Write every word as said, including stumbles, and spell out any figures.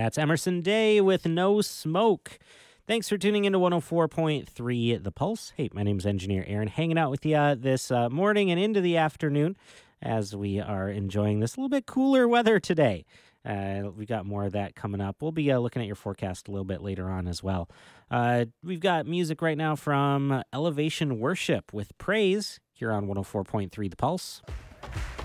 That's Emerson Day with No Smoke. Thanks for tuning into one oh four point three The Pulse. Hey, my name's Engineer Aaron, hanging out with you uh, this uh, morning and into the afternoon as we are enjoying this little bit cooler weather today. Uh, we got more of that coming up. We'll be uh, looking at your forecast a little bit later on as well. Uh, we've got music right now from Elevation Worship with Praise here on one oh four point three The Pulse.